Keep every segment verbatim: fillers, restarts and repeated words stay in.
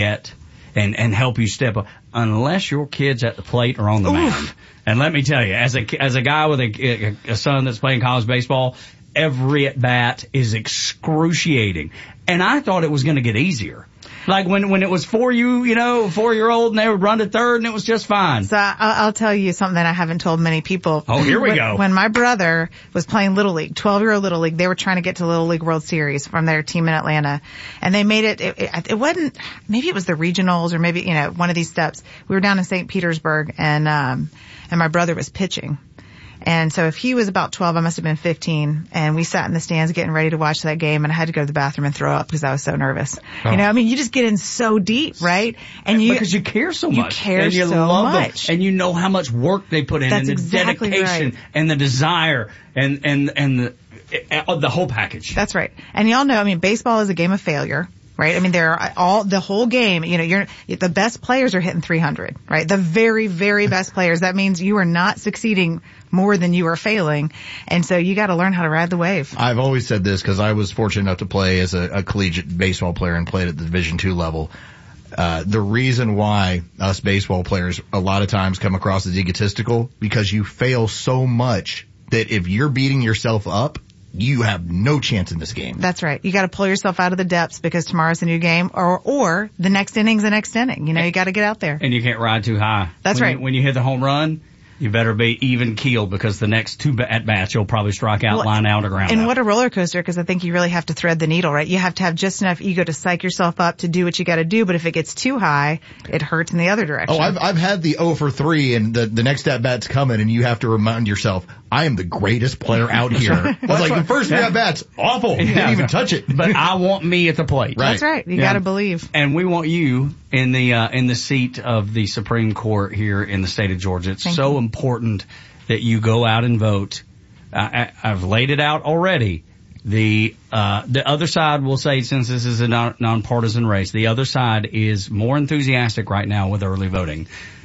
and and help you step up, unless your kid's at the plate or on the mound. And let me tell you, as a as a guy with a, a son that's playing college baseball, every at bat is excruciating. And I thought it was going to get easier. Like when when it was for you, you know, four-year-old, and they would run to third, and it was just fine. So I'll, I'll tell you something that I haven't told many people. Oh, here we when, go. When my brother was playing Little League, twelve-year-old Little League, they were trying to get to Little League World Series from their team in Atlanta. And they made it, it, it, it wasn't, maybe it was the regionals or maybe, you know, one of these steps. We were down in Saint Petersburg, and um and my brother was pitching. And so if he was about twelve, I must have been fifteen, and we sat in the stands getting ready to watch that game, and I had to go to the bathroom and throw up because I was so nervous. Oh. You know, I mean, you just get in so deep, right? And you because you care so much. You care and you so love much. Them, and you know how much work they put in, That's and the exactly dedication, right. and the desire, and and and the uh, the whole package. That's right. And y'all know, I mean, baseball is a game of failure. Right? I mean, there are all, the whole game, you know, you're, the best players are hitting three hundred, right? The very, very best players. That means you are not succeeding more than you are failing. And so you got to learn how to ride the wave. I've always said this because I was fortunate enough to play as a, a collegiate baseball player and played at the Division two level. Uh, the reason why us baseball players a lot of times come across as egotistical, because you fail so much that if you're beating yourself up, you have no chance in this game. That's right. You got to pull yourself out of the depths because tomorrow's a new game, or or the next inning's the next inning. You know, you got to get out there. And you can't ride too high. That's when right. You, when you hit the home run, you better be even keeled because the next two at bats you'll probably strike out, well, line out, or ground and out. What a roller coaster, because I think you really have to thread the needle, right? You have to have just enough ego to psych yourself up to do what you got to do, but if it gets too high, it hurts in the other direction. Oh, I've I've had the oh for three, and the the next at bat's coming, and you have to remind yourself, I am the greatest player out here. I was like, the first three at bats, awful. You yeah, didn't even touch it. But I want me at the plate. Right. That's right. You yeah. got to believe. And we want you in the uh, in the seat of the Supreme Court here in the state of Georgia. It's Thank so you. important that you go out and vote. Uh, I, I've laid it out already. The uh the other side will say, since this is a non- nonpartisan race, the other side is more enthusiastic right now with early voting.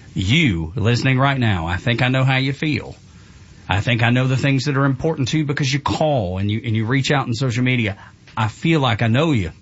You listening right now, I think I know how you feel. I think I know the things that are important to you because you call and you and you reach out on social media. I feel like I know you.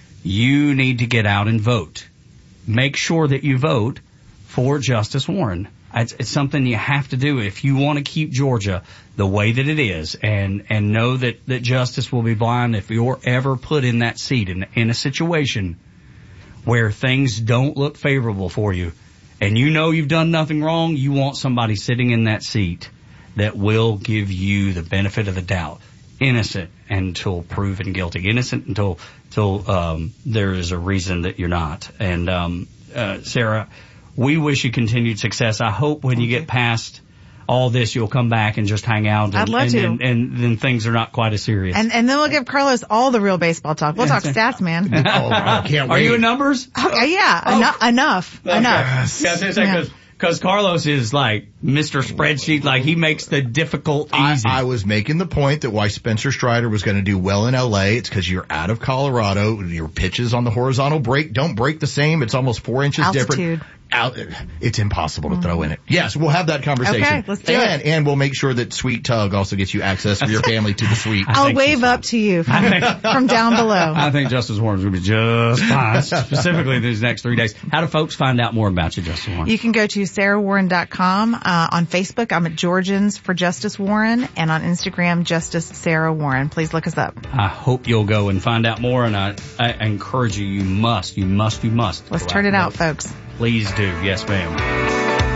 You need to get out and vote. Make sure that you vote for Justice Warren. It's, it's something you have to do if you want to keep Georgia the way that it is, and and know that that justice will be blind if you're ever put in that seat in in a situation where things don't look favorable for you, and you know you've done nothing wrong. You want somebody sitting in that seat that will give you the benefit of the doubt. Innocent until proven guilty. Innocent until until um, there is a reason that you're not. And um, uh, Sarah, we wish you continued success. I hope when you get past all this, you'll come back and just hang out. And, I'd love and, to. And, and then things are not quite as serious. And and then we'll give Carlos all the real baseball talk. We'll talk stats, man. oh, I can't wait. Are you in numbers? Okay, yeah, Oh. eno- enough, Okay. enough. Yes, yes, yes, because Carlos is like Mister Spreadsheet, like he makes the difficult easy. I, I was making the point that why Spencer Strider was going to do well in L A. It's because you're out of Colorado. Your pitches on the horizontal break don't break the same. It's almost four inches Altitude. different. Out, it's impossible to throw in it. Yes, we'll have that conversation. Okay, let's do and, it. And we'll make sure that Sweet Tug also gets you access for your family to the suite. I'll wave up to you from, from down below. I think Justice Warren's going to be just fine, specifically these next three days. How do folks find out more about you, Justice Warren? You can go to sarah warren dot com. Uh, on Facebook, I'm at Georgians for Justice Warren, and on Instagram, Justice Sarah Warren. Please look us up. I hope you'll go and find out more, and I, I encourage you, you must, you must, you must. Let's turn it out, folks. Please do. Yes, ma'am.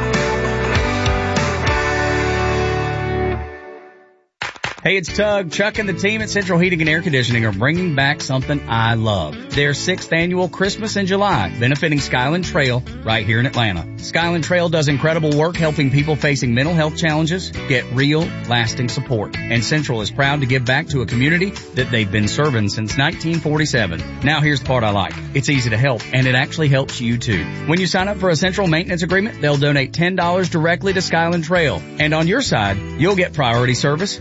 Hey, it's Tug. Chuck and the team at Central Heating and Air Conditioning are bringing back something I love. Their sixth annual Christmas in July, benefiting Skyland Trail right here in Atlanta. Skyland Trail does incredible work helping people facing mental health challenges get real, lasting support. And Central is proud to give back to a community that they've been serving since nineteen forty-seven. Now here's the part I like. It's easy to help, and it actually helps you too. When you sign up for a Central maintenance agreement, they'll donate ten dollars directly to Skyland Trail. And on your side, you'll get priority service, seasonal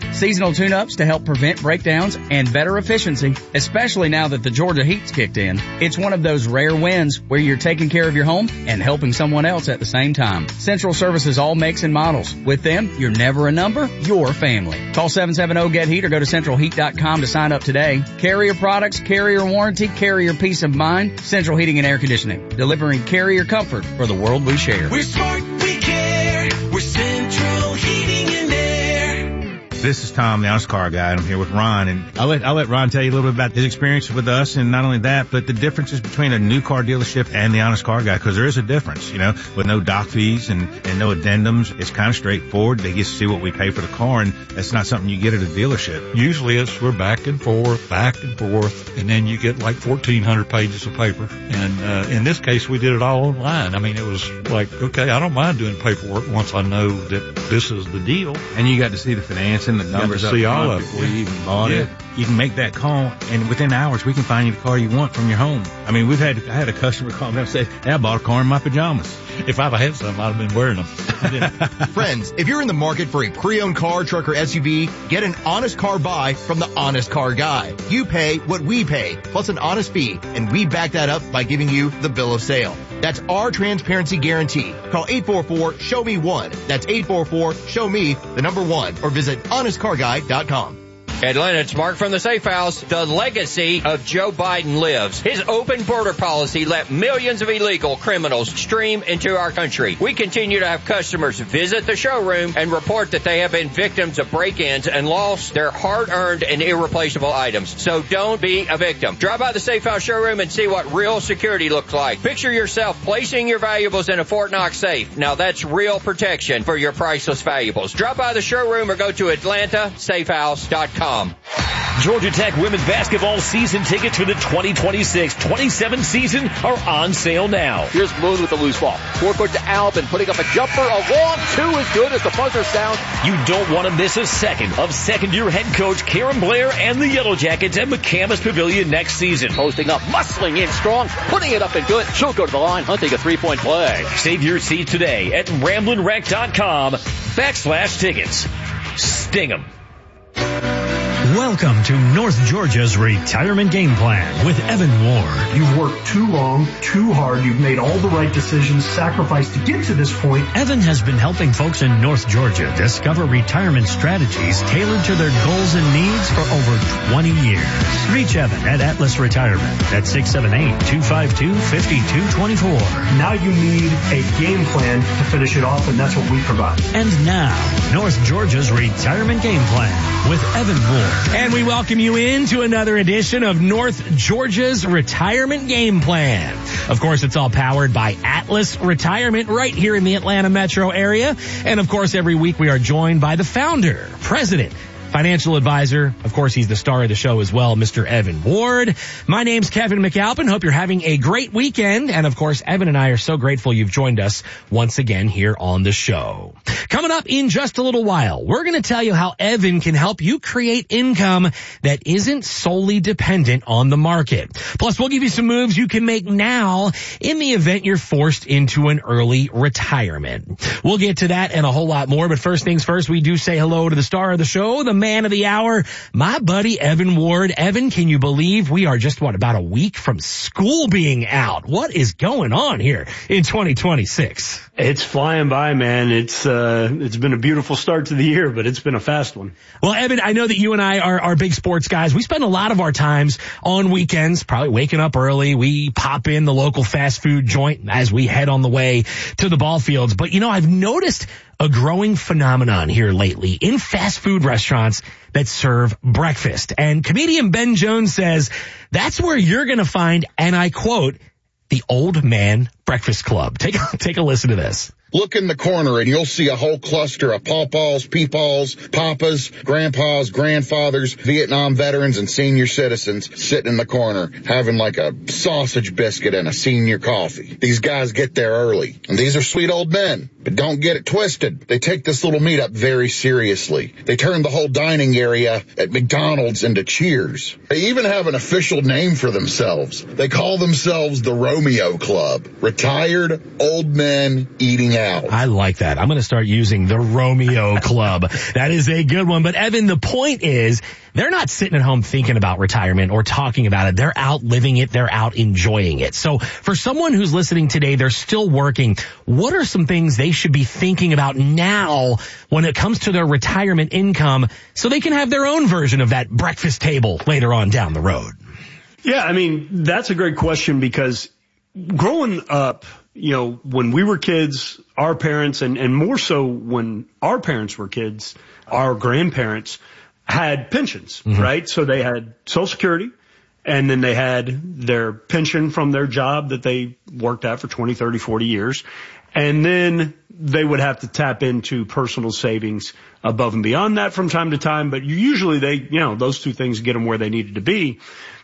professional tune-ups to help prevent breakdowns and better efficiency, especially now that the Georgia heat's kicked in. It's one of those rare wins where you're taking care of your home and helping someone else at the same time. Central services all makes and models. With them, you're never a number, you're family. Call seven seven zero, get heat or go to central heat dot com to sign up today. Carrier products, carrier warranty, carrier peace of mind, Central Heating and Air Conditioning. Delivering carrier comfort for the world we share. We're smart, we care. We're Central Heating and Air. This is Tom, the Honest Car Guy, and I'm here with Ron. And I'll let, I'll let Ron tell you a little bit about his experience with us, and not only that, but the differences between a new car dealership and the Honest Car Guy, because there is a difference, you know, with no doc fees and, and no addendums. It's kind of straightforward. They get to see what we pay for the car, and that's not something you get at a dealership. Usually it's we're back and forth, back and forth, and then you get like fourteen hundred pages of paper. And uh, in this case, we did it all online. I mean, it was like, okay, I don't mind doing paperwork once I know that this is the deal. And you got to see the financing, the numbers up see front all of it before you even bought yeah. it. You can make that call, and within hours, we can find you the car you want from your home. I mean, we've had I had a customer call me and say, hey, I bought a car in my pajamas. If I'd had some, I'd have been wearing them. Friends, if you're in the market for a pre-owned car, truck, or S U V, get an honest car buy from the Honest Car Guy. You pay what we pay, plus an honest fee, and we back that up by giving you the bill of sale. That's our transparency guarantee. Call eight four four, show me one. That's eight four four, show me the number one, or visit honest car guy dot com. Atlanta, it's Mark from the Safe House. The legacy of Joe Biden lives. His open border policy let millions of illegal criminals stream into our country. We continue to have customers visit the showroom and report that they have been victims of break-ins and lost their hard-earned and irreplaceable items. So don't be a victim. Drive by the Safe House showroom and see what real security looks like. Picture yourself placing your valuables in a Fort Knox safe. Now that's real protection for your priceless valuables. Drop by the showroom or go to atlanta safe house dot com. Georgia Tech women's basketball season tickets for the twenty twenty-six twenty-seven season are on sale now. Here's Moon with the loose ball. Forecourt to Alvin, putting up a jumper. A long two is good as the buzzer sounds. You don't want to miss a second of second-year head coach Karen Blair and the Yellow Jackets at McCamus Pavilion next season. Posting up, muscling in strong, putting it up and good. She'll go to the line, hunting a three-point play. Save your seat today at ramblin wreck dot com backslash tickets. Sting 'em. Welcome to North Georgia's Retirement Game Plan with Evan Ward. You've worked too long, too hard. You've made all the right decisions, sacrificed to get to this point. Evan has been helping folks in North Georgia discover retirement strategies tailored to their goals and needs for over twenty years. Reach Evan at Atlas Retirement at six seven eight, two five two, five two two four. Now you need a game plan to finish it off, and that's what we provide. And now, North Georgia's Retirement Game Plan with Evan Ward. And we welcome you into another edition of North Georgia's Retirement Game Plan. Of course, it's all powered by Atlas Retirement right here in the Atlanta metro area. And of course, every week we are joined by the founder, president, financial advisor. Of course, he's the star of the show as well, Mister Evan Ward. My name's Kevin McAlpin. Hope you're having a great weekend. And of course, Evan and I are so grateful you've joined us once again here on the show. Coming up in just a little while, we're going to tell you how Evan can help you create income that isn't solely dependent on the market. Plus, we'll give you some moves you can make now in the event you're forced into an early retirement. We'll get to that and a whole lot more. But first things first, we do say hello to the star of the show, the man of the hour, my buddy Evan Ward. Evan, can you believe we are just, what, about a week from school being out? What is going on here in twenty twenty-six? It's flying by, man. It's uh it's been a beautiful start to the year, but it's been a fast one. Well, Evan, I know that you and I are, are big sports guys. We spend a lot of our times on weekends, probably waking up early. We pop in the local fast food joint as we head on the way to the ball fields. But, you know, I've noticed a growing phenomenon here lately in fast food restaurants that serve breakfast. And comedian Ben Jones says that's where you're going to find, and I quote, the Old Man Breakfast Club. Take a, take a listen to this. Look in the corner and you'll see a whole cluster of pawpaws, peepaws, papas, grandpas, grandfathers, Vietnam veterans, and senior citizens sitting in the corner having like a sausage biscuit and a senior coffee. These guys get there early, and these are sweet old men. But don't get it twisted. They take this little meetup very seriously. They turn the whole dining area at McDonald's into Cheers. They even have an official name for themselves. They call themselves the Romeo Club. Retired old men eating out. I like that. I'm going to start using the Romeo Club. That is a good one. But Evan, the point is, they're not sitting at home thinking about retirement or talking about it. They're out living it. They're out enjoying it. So for someone who's listening today, they're still working. What are some things they should be thinking about now when it comes to their retirement income so they can have their own version of that breakfast table later on down the road? Yeah, I mean, that's a great question because growing up, you know, when we were kids, our parents, and, and more so when our parents were kids, our grandparents had pensions, mm-hmm. right? So they had Social Security, and then they had their pension from their job that they worked at for twenty, thirty, forty years. And then they would have to tap into personal savings above and beyond that from time to time. But usually they, you know, those two things get them where they needed to be.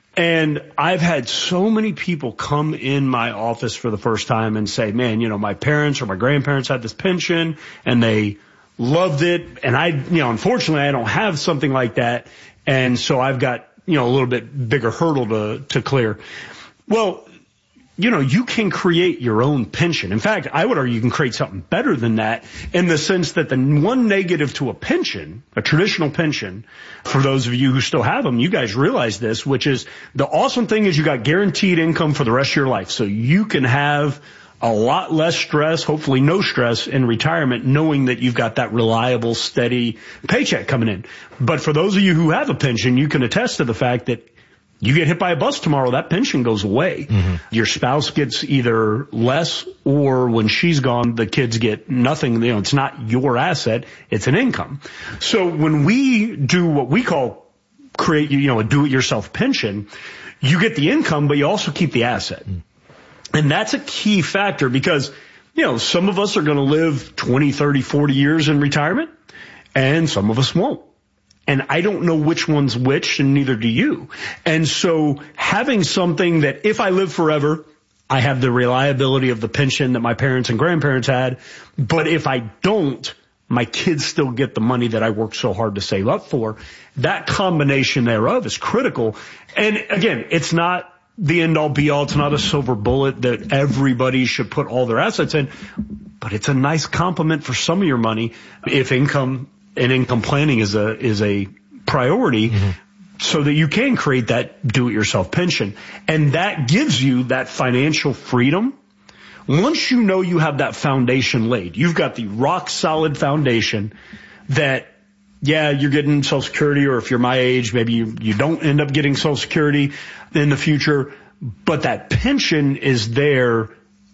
And I've had so many people come in my office for the first time and say, man, you know, my parents or my grandparents had this pension and they loved it. And I, you know, unfortunately, I don't have something like that. And so I've got, you know, a little bit bigger hurdle to, to clear. Well, you know, you can create your own pension. In fact, I would argue you can create something better than that in the sense that the one negative to a pension, a traditional pension, for those of you who still have them, you guys realize this, which is the awesome thing is you got guaranteed income for the rest of your life. So you can have a lot less stress, hopefully no stress in retirement, knowing that you've got that reliable, steady paycheck coming in. But for those of you who have a pension, you can attest to the fact that you get hit by a bus tomorrow, that pension goes away. Mm-hmm. Your spouse gets either less or when she's gone, the kids get nothing. You know, it's not your asset, it's an income. So when we do what we call create, you know, a do-it-yourself pension, you get the income, but you also keep the asset. Mm. And that's a key factor because, you know, some of us are going to live twenty, thirty, forty years in retirement and some of us won't. And I don't know which one's which and neither do you. And so having something that if I live forever, I have the reliability of the pension that my parents and grandparents had. But if I don't, my kids still get the money that I worked so hard to save up for. That combination thereof is critical. And again, it's not the end all be all. It's not a silver bullet that everybody should put all their assets in, but it's a nice complement for some of your money if income and income planning is a, is a priority mm-hmm. so that you can create that do-it-yourself pension. And that gives you that financial freedom. Once you know you have that foundation laid, you've got the rock solid foundation that, yeah, you're getting Social Security, or if you're my age, maybe you, you don't end up getting Social Security in the future, but that pension is there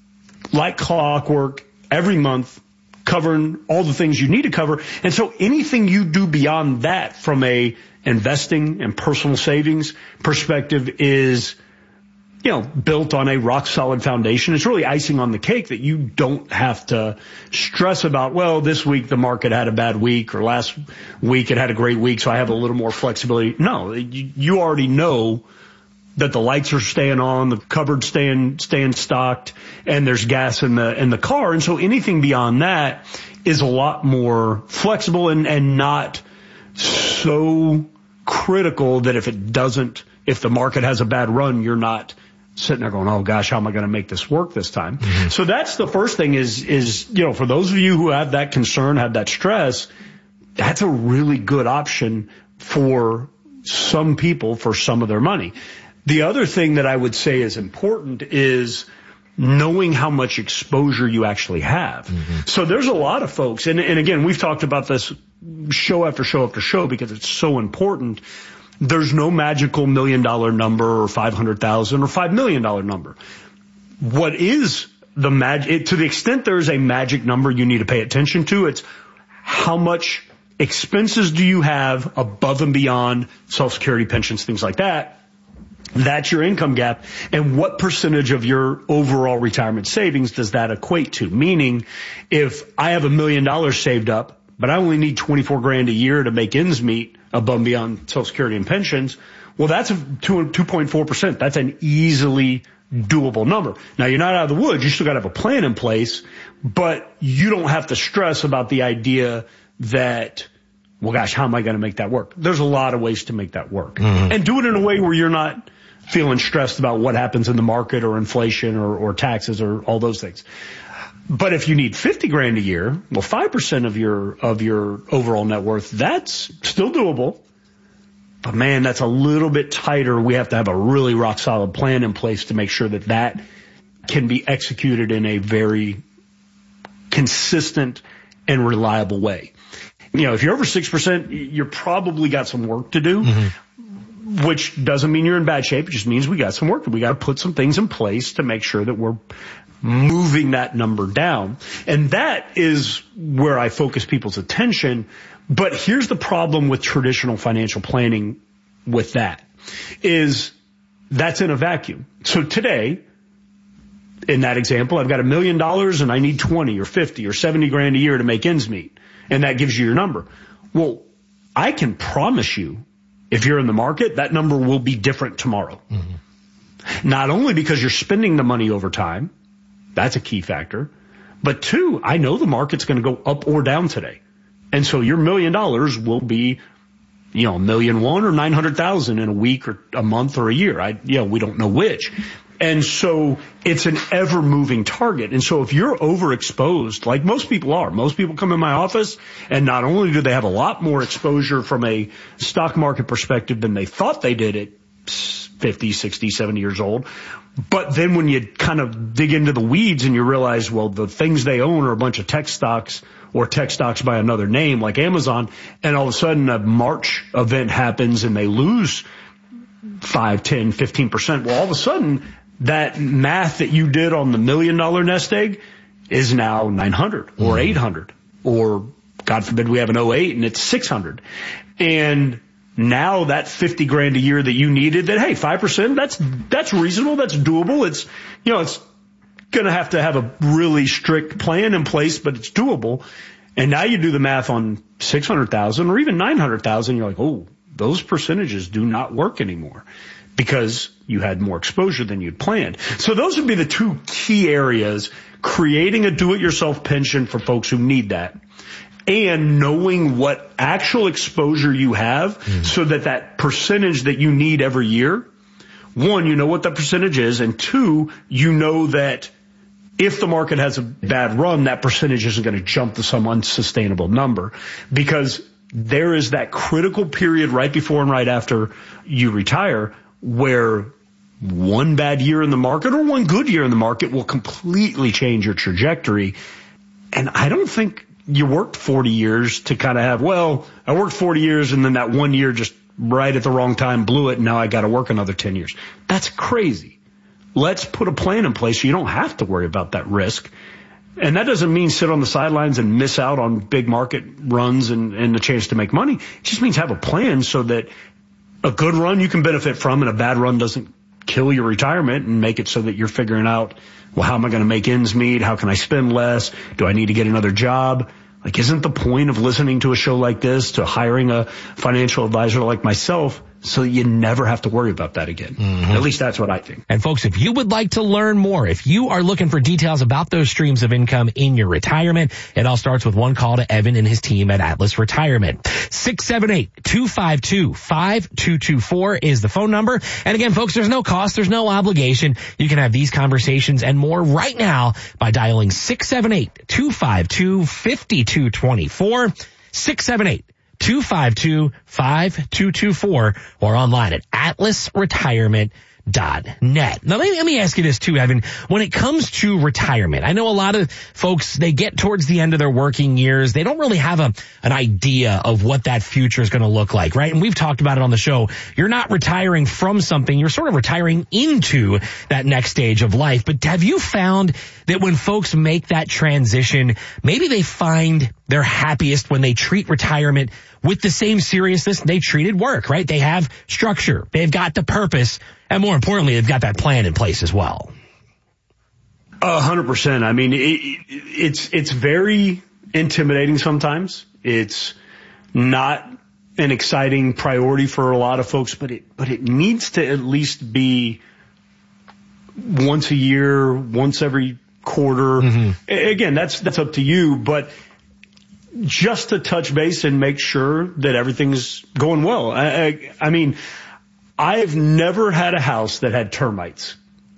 like clockwork every month, covering all the things you need to cover. And so anything you do beyond that from a investing and personal savings perspective is, you know, built on a rock solid foundation. It's really icing on the cake that you don't have to stress about, well, this week the market had a bad week or last week it had a great week, so I have a little more flexibility. No, you, you already know that the lights are staying on, the cupboard's staying, staying stocked, and there's gas in the, in the car. And so anything beyond that is a lot more flexible and, and not so critical that if it doesn't, if the market has a bad run, you're not sitting there going, oh gosh, how am I going to make this work this time? Mm-hmm. So that's the first thing is, is, you know, for those of you who have that concern, have that stress, that's a really good option for some people for some of their money. The other thing that I would say is important is knowing how much exposure you actually have. Mm-hmm. So there's a lot of folks, and, and again, we've talked about this show after show after show because it's so important. There's no magical million dollar number or five hundred thousand or five million dollar number. What is the magic, to the extent there's a magic number you need to pay attention to, it's how much expenses do you have above and beyond Social Security, pensions, things like that. That's your income gap. And what percentage of your overall retirement savings does that equate to? Meaning, if I have a million dollars saved up, but I only need twenty-four grand a year to make ends meet above and beyond Social Security and pensions, well, that's a two point four percent. That's an easily doable number. Now, you're not out of the woods. You still got to have a plan in place, but you don't have to stress about the idea that, well, gosh, how am I going to make that work? There's a lot of ways to make that work. Mm-hmm. And do it in a way where you're not feeling stressed about what happens in the market or inflation or, or taxes or all those things. But if you need fifty grand a year, well, five percent of your, of your overall net worth, that's still doable. But man, that's a little bit tighter. We have to have a really rock solid plan in place to make sure that that can be executed in a very consistent and reliable way. You know, if you're over six percent, you're probably got some work to do, mm-hmm. which doesn't mean you're in bad shape. It just means we got some work. We got to put some things in place to make sure that we're moving that number down. And that is where I focus people's attention. But here's the problem with traditional financial planning with that is that's in a vacuum. So today, in that example, I've got a million dollars and I need twenty or fifty or seventy grand a year to make ends meet. And that gives you your number. Well, I can promise you, if you're in the market, that number will be different tomorrow. Mm-hmm. Not only because you're spending the money over time, that's a key factor, but two, I know the market's going to go up or down today. And so your million dollars will be, you know, a million one or nine hundred thousand in a week or a month or a year. I, you know, we don't know which. And so it's an ever moving target. And so if you're overexposed, like most people are, most people come in my office and not only do they have a lot more exposure from a stock market perspective than they thought they did at fifty, sixty, seventy years old. But then when you kind of dig into the weeds and you realize, well, the things they own are a bunch of tech stocks or tech stocks by another name like Amazon, and all of a sudden a March event happens and they lose five, ten, fifteen percent. Well, all of a sudden that math that you did on the million dollar nest egg is now nine hundred or eight hundred or God forbid we have an oh eight and it's six hundred. And now that fifty grand a year that you needed, that, hey, five percent, that's, that's reasonable. That's doable. It's, you know, it's going to have to have a really strict plan in place, but it's doable. And now you do the math on six hundred thousand or even nine hundred thousand. You're like, oh, those percentages do not work anymore because you had more exposure than you'd planned. So those would be the two key areas: creating a do-it-yourself pension for folks who need that, and knowing what actual exposure you have, mm-hmm. so that that percentage that you need every year, one, you know what that percentage is, and two, you know that if the market has a bad run, that percentage isn't going to jump to some unsustainable number, because there is that critical period right before and right after you retire where one bad year in the market or one good year in the market will completely change your trajectory. And I don't think you worked forty years to kind of have, well, I worked forty years and then that one year just right at the wrong time blew it and now I got to work another ten years. That's crazy. Let's put a plan in place so you don't have to worry about that risk. And that doesn't mean sit on the sidelines and miss out on big market runs and, and the chance to make money. It just means have a plan so that a good run you can benefit from and a bad run doesn't kill your retirement, and make it so that you're figuring out, well, how am I going to make ends meet? How can I spend less? Do I need to get another job? Like, isn't the point of listening to a show like this, to hiring a financial advisor like myself, so you never have to worry about that again? Mm-hmm. At least that's what I think. And folks, if you would like to learn more, if you are looking for details about those streams of income in your retirement, it all starts with one call to Evan and his team at Atlas Retirement. six seven eight, two five two, five two two four is the phone number. And again, folks, there's no cost, there's no obligation. You can have these conversations and more right now by dialing six seven eight, two five two, five two two four, six seven eight, two five two, five two two four, or online at atlas retirement dot net. Now, let me, let me ask you this too, Evan. When it comes to retirement, I know a lot of folks, they get towards the end of their working years. They don't really have a, an idea of what that future is going to look like, right? And we've talked about it on the show. You're not retiring from something. You're sort of retiring into that next stage of life. But have you found that when folks make that transition, maybe they find they're happiest when they treat retirement with the same seriousness they treated work, right? They have structure. They've got the purpose. And more importantly, they've got that plan in place as well. A hundred percent. I mean, it, it, it's, it's very intimidating sometimes. It's not an exciting priority for a lot of folks, but it, but it needs to at least be once a year, once every quarter. Mm-hmm. Again, that's, that's up to you, but just to touch base and make sure that everything's going well. I, I, I mean, I've never had a house that had termites.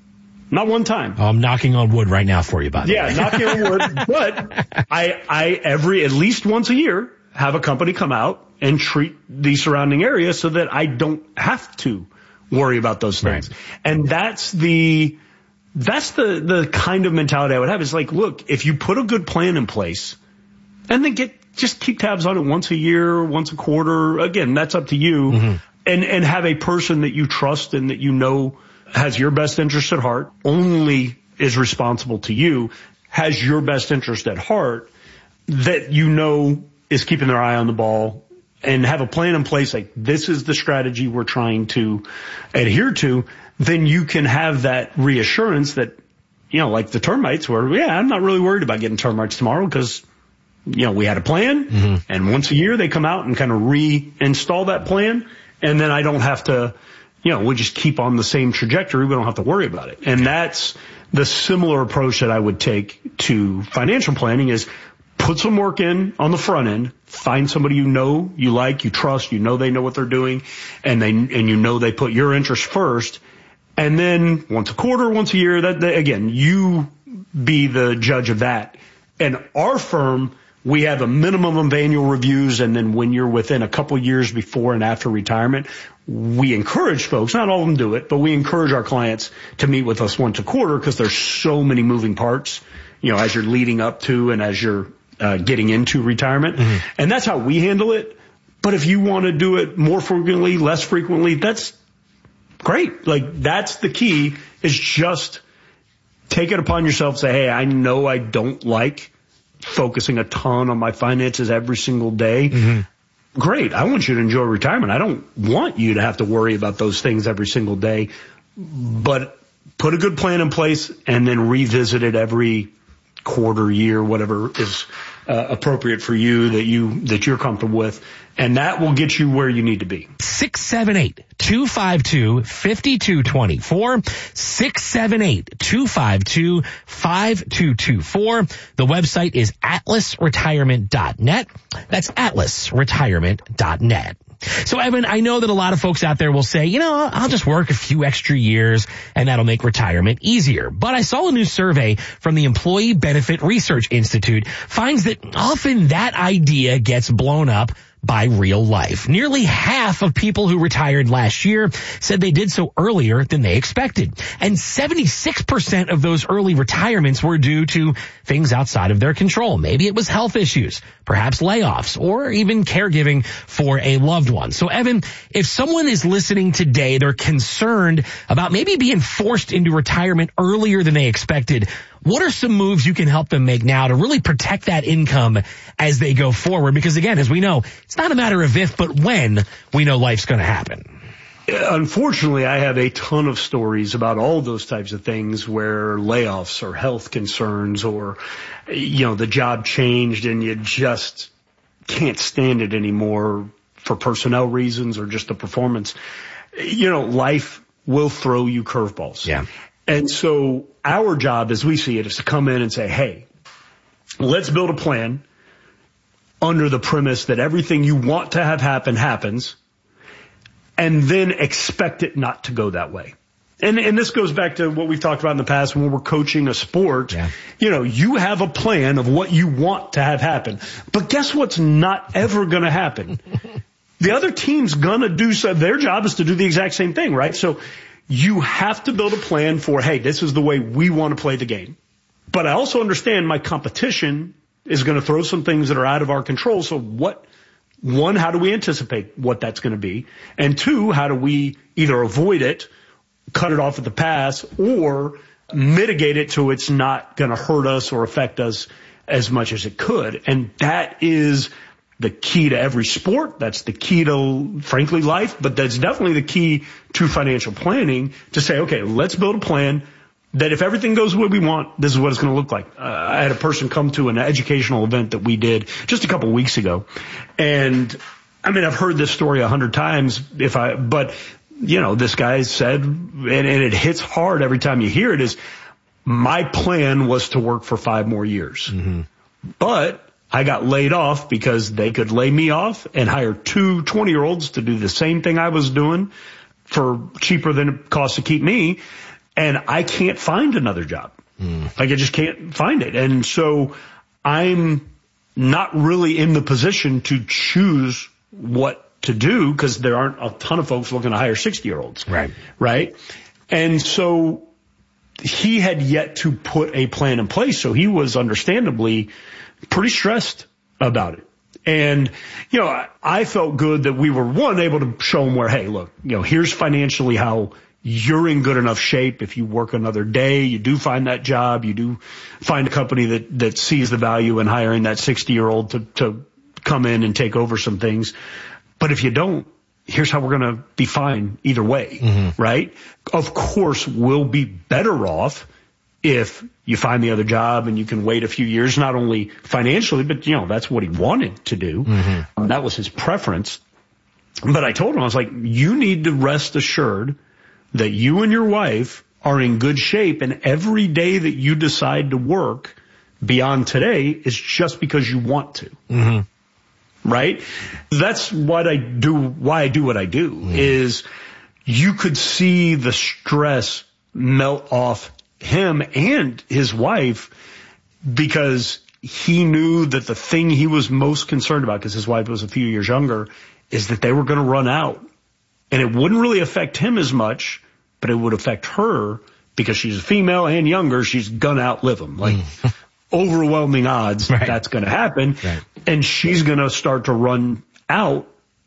Not one time. Oh, I'm knocking on wood right now for you, by the yeah, way. Yeah, knocking on wood. But I, I every, at least once a year, have a company come out and treat the surrounding area so that I don't have to worry about those things. Right. And that's the, that's the, the kind of mentality I would have. Is like, look, if you put a good plan in place and then get, just keep tabs on it once a year, once a quarter, again, that's up to you. Mm-hmm. And, and have a person that you trust and that you know has your best interest at heart, only is responsible to you, has your best interest at heart, that you know is keeping their eye on the ball, and have a plan in place like this is the strategy we're trying to adhere to, then you can have that reassurance that, you know, like the termites where, yeah, I'm not really worried about getting termites tomorrow because, you know, we had a plan, mm-hmm. and once a year they come out and kind of reinstall that plan, and then I don't have to, you know, we just keep on the same trajectory. We don't have to worry about it. And that's the similar approach that I would take to financial planning is put some work in on the front end, find somebody you know, you like, you trust, you know they know what they're doing, and they, and you know they put your interest first. And then once a quarter, once a year, that, that again, you be the judge of that. And our firm, we have a minimum of annual reviews, and then when you're within a couple years before and after retirement, we encourage folks, not all of them do it, but we encourage our clients to meet with us once a quarter because there's so many moving parts, you know, as you're leading up to and as you're uh, getting into retirement. Mm-hmm. And that's how we handle it. But if you want to do it more frequently, less frequently, that's great. Like, that's the key, is just take it upon yourself, say, hey, I know I don't like focusing a ton on my finances every single day. Mm-hmm. Great. I want you to enjoy retirement. I don't want you to have to worry about those things every single day, but put a good plan in place and then revisit it every quarter, year, whatever is uh, appropriate for you that you, that you're comfortable with. And that will get you where you need to be. six seven eight, two five two, five two two four. six seven eight, two five two, five two two four. The website is atlas retirement dot net. That's atlas retirement dot net. So, Evan, I know that a lot of folks out there will say, you know, I'll just work a few extra years and that'll make retirement easier. But I saw a new survey from the Employee Benefit Research Institute finds that often that idea gets blown up by real life. Nearly half of people who retired last year said they did so earlier than they expected. And seventy-six percent of those early retirements were due to things outside of their control. Maybe it was health issues, perhaps layoffs, or even caregiving for a loved one. So, Evan, if someone is listening today, they're concerned about maybe being forced into retirement earlier than they expected, what are some moves you can help them make now to really protect that income as they go forward? Because, again, as we know, it's not a matter of if, but when we know life's going to happen. Unfortunately, I have a ton of stories about all those types of things where layoffs or health concerns or, you know, the job changed and you just can't stand it anymore for personnel reasons or just the performance. You know, life will throw you curveballs. Yeah. And so our job, as we see it, is to come in and say, hey, let's build a plan under the premise that everything you want to have happen happens, and then expect it not to go that way. And, and this goes back to what we've talked about in the past when we're coaching a sport. Yeah. You know, you have a plan of what you want to have happen. But guess what's not ever going to happen? The other team's going to do so. Their job is to do the exact same thing, right? So you have to build a plan for, hey, this is the way we want to play the game. But I also understand my competition is going to throw some things that are out of our control. So what, one, how do we anticipate what that's going to be? And two, how do we either avoid it, cut it off at the pass, or mitigate it so it's not going to hurt us or affect us as much as it could? And that is the key to every sport. That's the key to, frankly, life, but that's definitely the key to financial planning, to say, okay, let's build a plan that if everything goes the way we want, this is what it's going to look like. Uh, I had a person come to an educational event that we did just a couple of weeks ago. And I mean, I've heard this story a hundred times if I, but you know, this guy said, and, and it hits hard every time you hear it, is my plan was to work for five more years, mm-hmm. but I got laid off because they could lay me off and hire two twenty-year-olds to do the same thing I was doing for cheaper than it costs to keep me, and I can't find another job. Mm. Like I just can't find it. And so I'm not really in the position to choose what to do because there aren't a ton of folks looking to hire sixty-year-olds. Right. Right? And so he had yet to put a plan in place, so he was understandably pretty stressed about it. And, you know, I, I felt good that we were, one, able to show him where, hey, look, you know, here's financially how you're in good enough shape. If you work another day, you do find that job, you do find a company that, that sees the value in hiring that sixty-year-old to, to come in and take over some things. But if you don't, here's how we're going to be fine either way, mm-hmm. right? Of course, we'll be better off if you find the other job and you can wait a few years, not only financially, but, you know, that's what he wanted to do. Mm-hmm. That was his preference. But I told him, I was like, you need to rest assured that you and your wife are in good shape, and every day that you decide to work beyond today is just because you want to. Mm-hmm. Right? That's what I do, why I do what I do, mm. is you could see the stress melt off him and his wife because he knew that the thing he was most concerned about, because his wife was a few years younger, is that they were going to run out. And it wouldn't really affect him as much, but it would affect her because she's a female and younger. She's going to outlive him. Like, mm. overwhelming odds right. that's going to happen. Right. And she's going to start to run out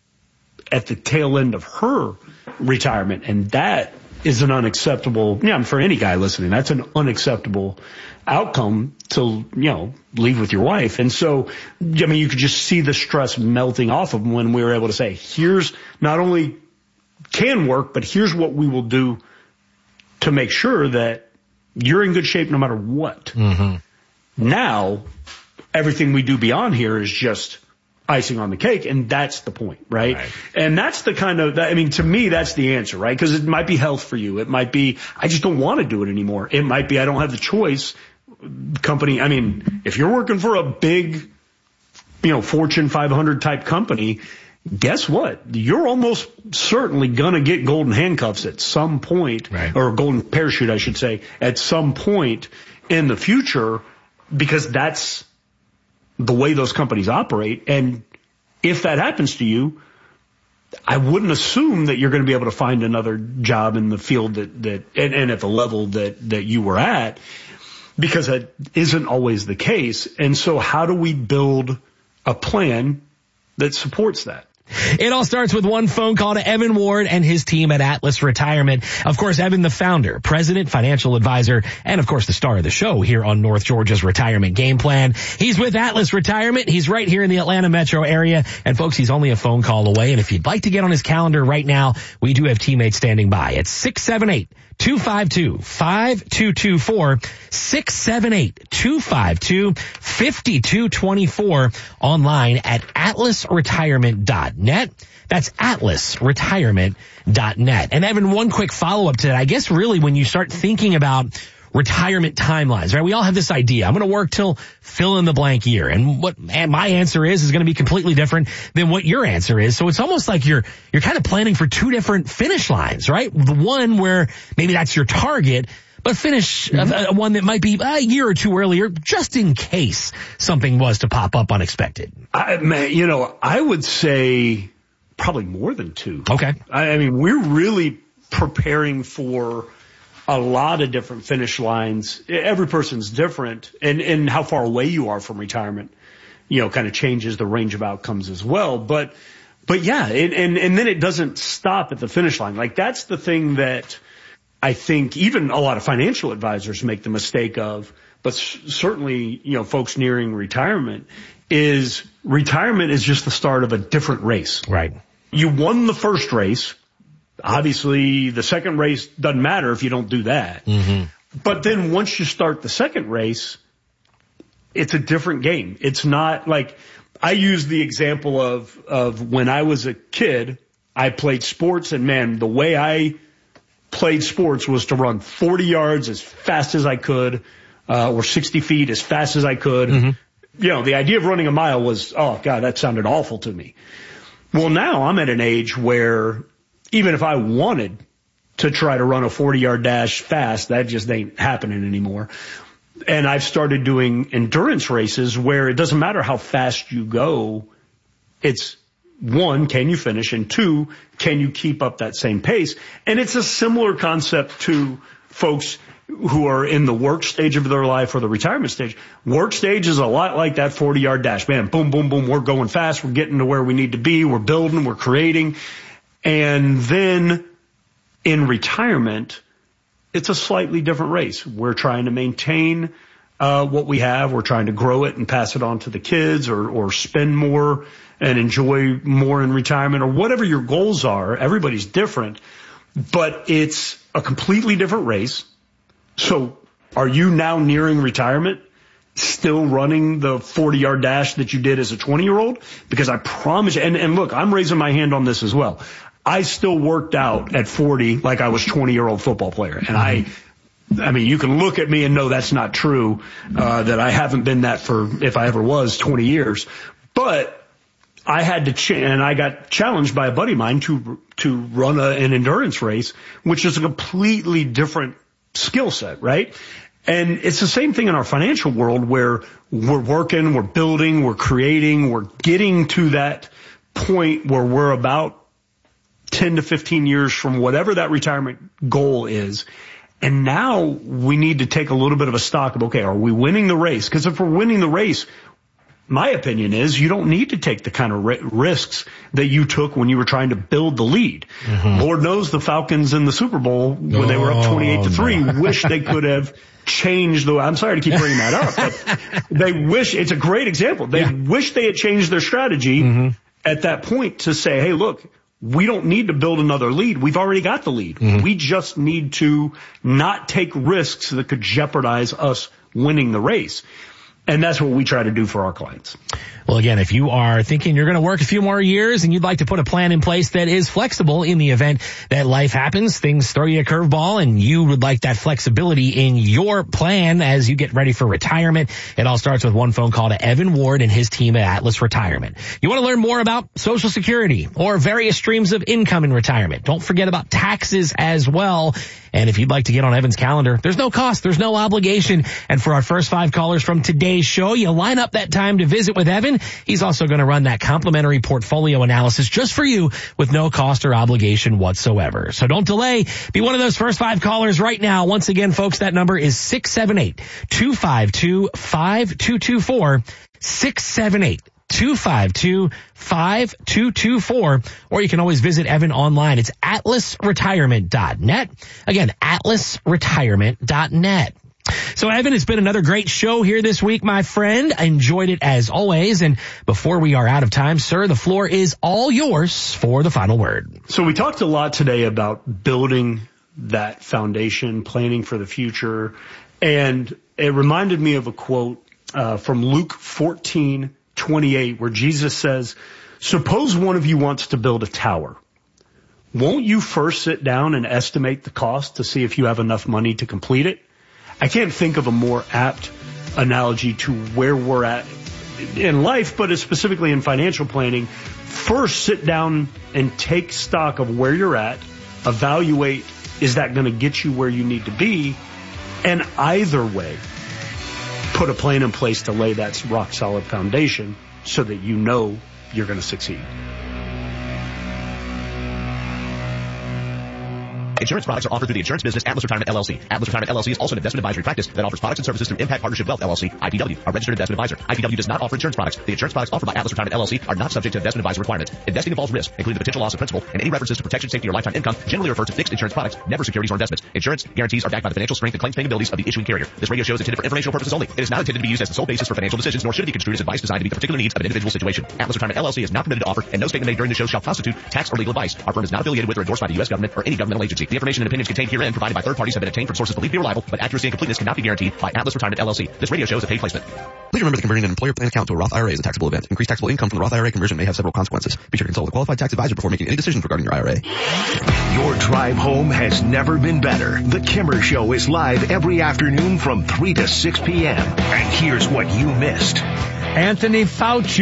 at the tail end of her retirement. And that is an unacceptable, yeah, for any guy listening, that's an unacceptable outcome to, you know, leave with your wife. And so, I mean, you could just see the stress melting off of him when we were able to say, here's not only can work, but here's what we will do to make sure that you're in good shape no matter what. Mm-hmm. Now, everything we do beyond here is just icing on the cake, and that's the point, right? right. And that's the kind of, I mean, to me, that's the answer, right? Because it might be health for you. It might be, I just don't want to do it anymore. It might be, I don't have the choice. Company, I mean, if you're working for a big, you know, Fortune five hundred type company, guess what? You're almost certainly going to get golden handcuffs at some point, right. or golden parachute, I should say, at some point in the future, because that's the way those companies operate. And if that happens to you, I wouldn't assume that you're going to be able to find another job in the field that, that and, and at the level that, that you were at, because that isn't always the case. And so how do we build a plan that supports that? It all starts with one phone call to Evan Ward and his team at Atlas Retirement. Of course, Evan, the founder, president, financial advisor, and of course the star of the show here on North Georgia's Retirement Game Plan. He's with Atlas Retirement. He's right here in the Atlanta metro area. And folks, he's only a phone call away. And if you'd like to get on his calendar right now, we do have teammates standing by. It's six seven eight, two five two, five two two four, six seven eight, two five two, five two two four, online at atlas retirement dot net. That's atlas retirement dot net. And Evan, one quick follow-up to that. I guess really when you start thinking about retirement timelines, right? We all have this idea. I'm going to work till fill in the blank year. And what and my answer is, is going to be completely different than what your answer is. So it's almost like you're, you're kind of planning for two different finish lines, right? The one where maybe that's your target, but finish mm-hmm. a, a one that might be a year or two earlier, just in case something was to pop up unexpected. I, man, you know, I would say probably more than two. Okay. I, I mean, we're really preparing for a lot of different finish lines. Every person's different, and, and how far away you are from retirement, you know, kind of changes the range of outcomes as well. But, but yeah, and, and, and then it doesn't stop at the finish line. Like that's the thing that I think even a lot of financial advisors make the mistake of, but certainly, you know, folks nearing retirement is retirement is just the start of a different race. Right. You won the first race. Obviously, the second race doesn't matter if you don't do that. Mm-hmm. But then once you start the second race, it's a different game. It's not like I use the example of, of when I was a kid, I played sports, and man, the way I played sports was to run forty yards as fast as I could, uh, or sixty feet as fast as I could. Mm-hmm. You know, the idea of running a mile was, oh God, that sounded awful to me. Well, now I'm at an age where even if I wanted to try to run a forty yard dash fast, that just ain't happening anymore. And I've started doing endurance races where it doesn't matter how fast you go. It's one, can you finish? And two, can you keep up that same pace? And it's a similar concept to folks who are in the work stage of their life or the retirement stage. Work stage is a lot like that forty yard dash. Man, boom, boom, boom. We're going fast. We're getting to where we need to be. We're building. We're creating. And then in retirement, it's a slightly different race. We're trying to maintain uh what we have. We're trying to grow it and pass it on to the kids, or or spend more and enjoy more in retirement, or whatever your goals are. Everybody's different, but it's a completely different race. So are you now nearing retirement, still running the forty yard dash that you did as a twenty year old? Because I promise you, and, and look, I'm raising my hand on this as well. I still worked out at forty like I was a twenty year old football player. And I, I mean, you can look at me and know that's not true, uh, that I haven't been that for, if I ever was, twenty years. But I had to, ch- and I got challenged by a buddy of mine to, to run a, an endurance race, which is a completely different skill set, right? And it's the same thing in our financial world where we're working, we're building, we're creating, we're getting to that point where we're about ten to fifteen years from whatever that retirement goal is. And now we need to take a little bit of a stock of, okay, are we winning the race? Because if we're winning the race, my opinion is you don't need to take the kind of ri- risks that you took when you were trying to build the lead. Mm-hmm. Lord knows the Falcons in the Super Bowl when oh, they were up twenty-eight to three no. wish they could have changed the, I'm sorry to keep bringing that up, but they wish, it's a great example. They yeah. wish they had changed their strategy mm-hmm. at that point to say, hey, look, we don't need to build another lead. We've already got the lead. Mm-hmm. We just need to not take risks that could jeopardize us winning the race. And that's what we try to do for our clients. Well, again, if you are thinking you're going to work a few more years and you'd like to put a plan in place that is flexible in the event that life happens, things throw you a curveball, and you would like that flexibility in your plan as you get ready for retirement, it all starts with one phone call to Evan Ward and his team at Atlas Retirement. You want to learn more about Social Security or various streams of income in retirement? Don't forget about taxes as well. And if you'd like to get on Evan's calendar, there's no cost, there's no obligation. And for our first five callers from today's show, you line up that time to visit with Evan. He's also going to run that complimentary portfolio analysis just for you with no cost or obligation whatsoever. So don't delay. Be one of those first five callers right now. Once again, folks, that number is six seven eight, two five two, five two two four, six seven eight, two five two, five two two four, or you can always visit Evan online. It's atlas retirement dot net. Again, atlas retirement dot net. So, Evan, it's been another great show here this week, my friend. I enjoyed it as always. And before we are out of time, sir, the floor is all yours for the final word. So we talked a lot today about building that foundation, planning for the future. And it reminded me of a quote uh, from Luke fourteen twenty-eight, where Jesus says, suppose one of you wants to build a tower. Won't you first sit down and estimate the cost to see if you have enough money to complete it? I can't think of a more apt analogy to where we're at in life, but specifically in financial planning. First, sit down and take stock of where you're at, evaluate, is that going to get you where you need to be? And either way, put a plan in place to lay that rock solid foundation so that you know you're going to succeed. Insurance products are offered through the insurance business Atlas Retirement L L C. Atlas Retirement L L C is also an investment advisory practice that offers products and services through Impact Partnership Wealth L L C, I P W, a registered investment advisor. I P W does not offer insurance products. The insurance products offered by Atlas Retirement L L C are not subject to investment advisor requirements. Investing involves risk, including the potential loss of principal, and any references to protection, safety, or lifetime income generally refer to fixed insurance products, never securities or investments. Insurance guarantees are backed by the financial strength and claims paying abilities of the issuing carrier. This radio show is intended for informational purposes only. It is not intended to be used as the sole basis for financial decisions, nor should it be construed as advice designed to meet the particular needs of an individual situation. Atlas Retirement L L C is not permitted to offer, and no statement made during the show shall constitute tax or legal advice. Our firm is not affiliated with or endorsed by the U S government or any governmental agency. The information and opinions contained herein provided by third parties have been obtained from sources believed to be reliable, but accuracy and completeness cannot be guaranteed by Atlas Retirement L L C. This radio show is a paid placement. Please remember that converting an employer plan account to a Roth I R A is a taxable event. Increased taxable income from the Roth I R A conversion may have several consequences. Be sure to consult with a qualified tax advisor before making any decisions regarding your I R A. Your drive home has never been better. The Kimmer Show is live every afternoon from three to six p.m. And here's what you missed. Anthony Fauci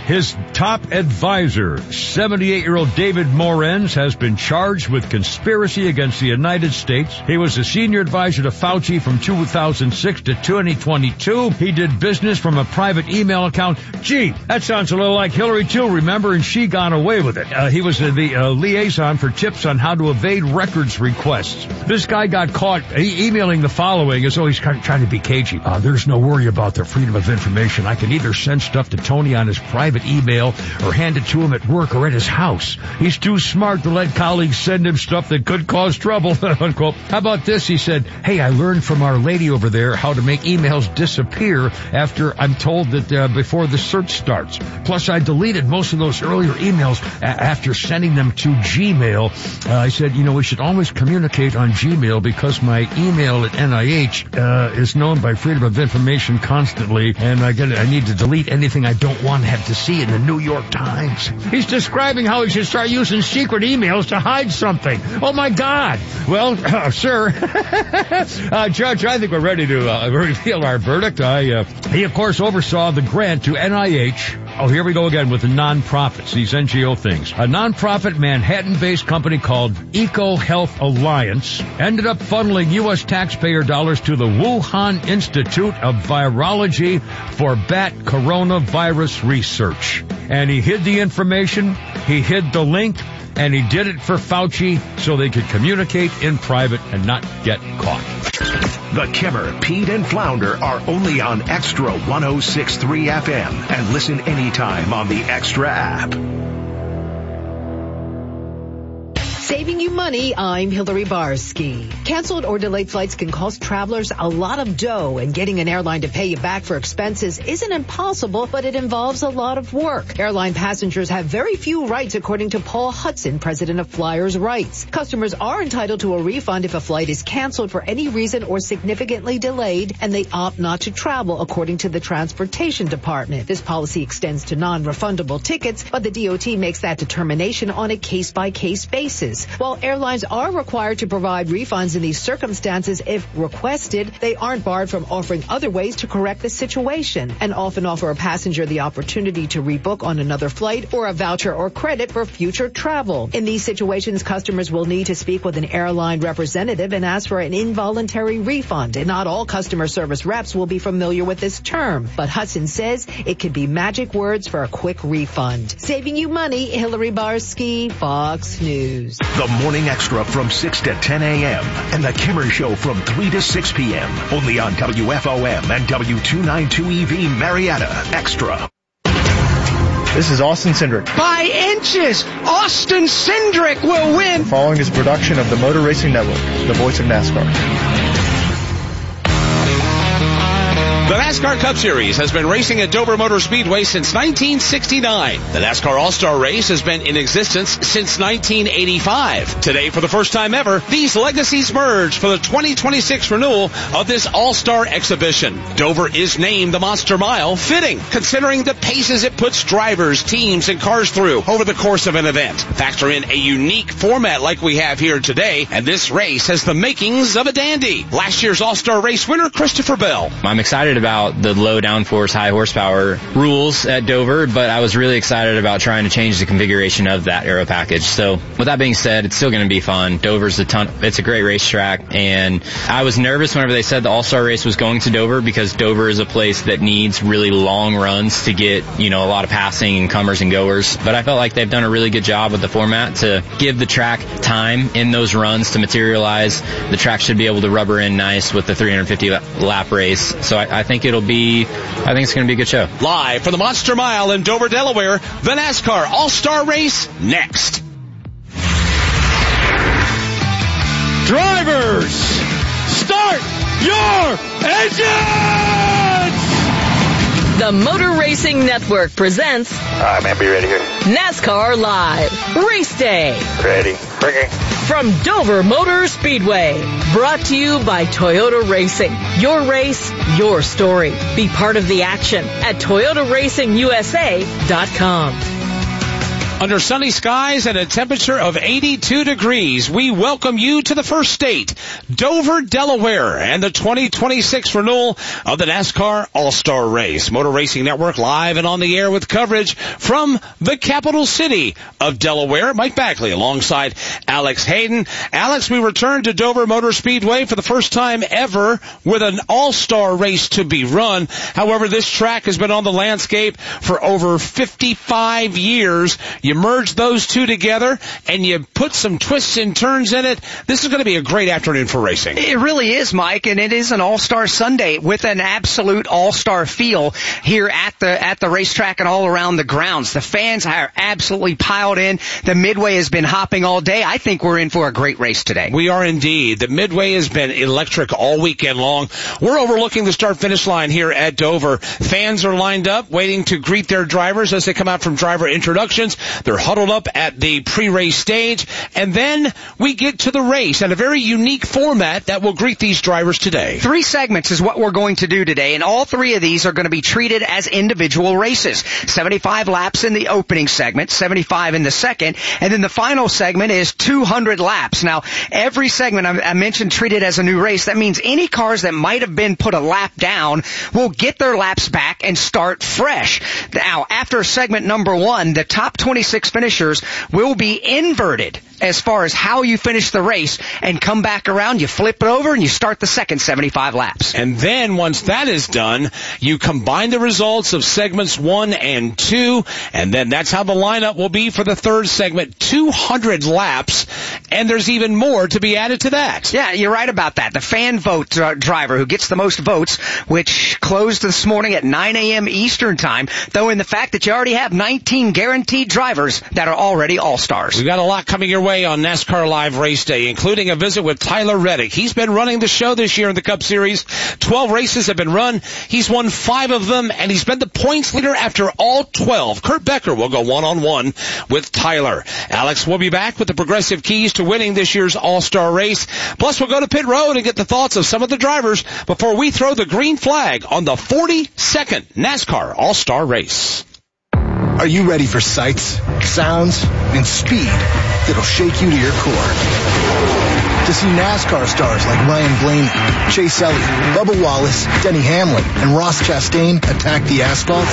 His top advisor, seventy-eight-year-old David Morenz, has been charged with conspiracy against the United States. He was a senior advisor to Fauci from two thousand six to twenty twenty-two. He did business from a private email account. Gee, that sounds a little like Hillary too, remember? And she got away with it. Uh, he was uh, the uh, liaison for tips on how to evade records requests. This guy got caught e- emailing the following as though he's kind of trying to be cagey. Uh, there's no worry about the freedom of information. I can either send stuff to Tony on his private email or hand it to him at work or at his house. He's too smart to let colleagues send him stuff that could cause trouble. Unquote. How about this? He said, hey, I learned from our lady over there how to make emails disappear after I'm told that uh, before the search starts. Plus, I deleted most of those earlier emails a- after sending them to Gmail. Uh, I said, you know, we should always communicate on Gmail because my email at N I H uh, is known by Freedom of Information constantly, and I, gotta, I need to delete anything I don't want to have to see in the New York Times. He's describing how he should start using secret emails to hide something. Oh, my God. Well, uh, sir, uh, Judge, I think we're ready to uh, reveal our verdict. I, uh, he, of course, oversaw the grant to N I H. Oh, here we go again with the nonprofits, these N G O things. A nonprofit Manhattan-based company called Eco Health Alliance ended up funneling U S taxpayer dollars to the Wuhan Institute of Virology for bat coronavirus research. And he hid the information, he hid the link, and he did it for Fauci so they could communicate in private and not get caught. The Kimmer, Pete, and Flounder are only on Extra one oh six point three F M and listen anytime on the Extra app. Saving you money, I'm Hillary Barsky. Canceled or delayed flights can cost travelers a lot of dough, and getting an airline to pay you back for expenses isn't impossible, but it involves a lot of work. Airline passengers have very few rights, according to Paul Hudson, president of Flyers Rights. Customers are entitled to a refund if a flight is canceled for any reason or significantly delayed, and they opt not to travel, according to the Transportation Department. This policy extends to non-refundable tickets, but the D O T makes that determination on a case-by-case basis. While airlines are required to provide refunds in these circumstances if requested, they aren't barred from offering other ways to correct the situation, and often offer a passenger the opportunity to rebook on another flight or a voucher or credit for future travel. In these situations, customers will need to speak with an airline representative and ask for an involuntary refund, and not all customer service reps will be familiar with this term. But Hudson says it could be magic words for a quick refund. Saving you money, Hillary Barsky, Fox News. The Morning Extra from six to ten a.m. and The Kimmer Show from three to six p.m. Only on W F O M and W two ninety-two E V Marietta. Extra. This is Austin Cindric. By inches, Austin Cindric will win. The following is a production of the Motor Racing Network, the voice of NASCAR. The NASCAR Cup Series has been racing at Dover Motor Speedway since nineteen sixty-nine. The NASCAR All-Star Race has been in existence since nineteen eighty-five. Today, for the first time ever, these legacies merge for the twenty twenty-six renewal of this All-Star exhibition. Dover is named the Monster Mile, fitting, considering the paces it puts drivers, teams, and cars through over the course of an event. Factor in a unique format like we have here today, and this race has the makings of a dandy. Last year's All-Star Race winner, Christopher Bell. I'm excited about the low downforce, high horsepower rules at Dover, but I was really excited about trying to change the configuration of that aero package. So with that being said, it's still going to be fun. Dover's a ton, it's a great racetrack, and I was nervous whenever they said the All-Star race was going to Dover, because Dover is a place that needs really long runs to get, you know, a lot of passing and comers and goers. But I felt like they've done a really good job with the format to give the track time in those runs to materialize. The track should be able to rubber in nice with the three hundred fifty lap race. So I, I think it'll be, I think it's going to be a good show. Live from the Monster Mile in Dover, Delaware, the NASCAR All-Star Race next. Drivers, start your engines! The Motor Racing Network presents All right, man, be ready here. NASCAR Live Race Day. Ready. Bring it. From Dover Motor Speedway. Brought to you by Toyota Racing. Your race, your story. Be part of the action at Toyota Racing U S A dot com. Under sunny skies and a temperature of eighty-two degrees, we welcome you to the first state, Dover, Delaware, and the twenty twenty-six renewal of the NASCAR All-Star Race. Motor Racing Network live and on the air with coverage from the capital city of Delaware. Mike Backley alongside Alex Hayden. Alex, we return to Dover Motor Speedway for the first time ever with an All-Star Race to be run. However, this track has been on the landscape for over fifty-five years. You merge those two together and you put some twists and turns in it. This is going to be a great afternoon for racing. It really is, Mike, and it is an all-star Sunday with an absolute all-star feel here at the at the racetrack and all around the grounds. The fans are absolutely piled in. The Midway has been hopping all day. I think we're in for a great race today. We are indeed. The Midway has been electric all weekend long. We're overlooking the start-finish line here at Dover. Fans are lined up waiting to greet their drivers as they come out from driver introductions. They're huddled up at the pre-race stage, and then we get to the race and a very unique format that will greet these drivers today. Three segments is what we're going to do today, and all three of these are going to be treated as individual races. seventy-five laps in the opening segment, seventy-five in the second, and then the final segment is two hundred laps. Now, every segment I mentioned treated as a new race. That means any cars that might have been put a lap down will get their laps back and start fresh. Now, after segment number one, the top twenty-six finishers will be inverted as far as how you finish the race and come back around. You flip it over and you start the second seventy-five laps. And then once that is done, you combine the results of segments one and two, and then that's how the lineup will be for the third segment, two hundred laps, and there's even more to be added to that. Yeah, you're right about that. The fan vote uh, driver who gets the most votes, which closed this morning at nine a.m. Eastern time, though in the fact that you already have nineteen guaranteed drivers that are already all-stars. We've got a lot coming your way on NASCAR Live Race Day, including a visit with Tyler Reddick. He's been running the show this year in the Cup Series. Twelve races have been run. He's won five of them, and he's been the points leader after all twelve. Kurt Becker will go one-on-one with Tyler. Alex will be back with the progressive keys to winning this year's All-Star Race. Plus, we'll go to pit road and get the thoughts of some of the drivers before we throw the green flag on the forty-second NASCAR All-Star Race. Are you ready for sights, sounds, and speed that'll shake you to your core? To see NASCAR stars like Ryan Blaney, Chase Elliott, Bubba Wallace, Denny Hamlin, and Ross Chastain attack the asphalt?